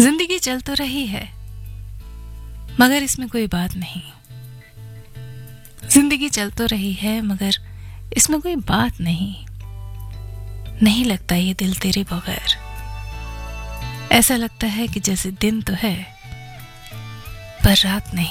जिंदगी चल तो रही है मगर इसमें कोई बात नहीं। जिंदगी चल तो रही है मगर इसमें कोई बात नहीं। नहीं लगता ये दिल तेरे बगैर। ऐसा लगता है कि जैसे दिन तो है पर रात नहीं।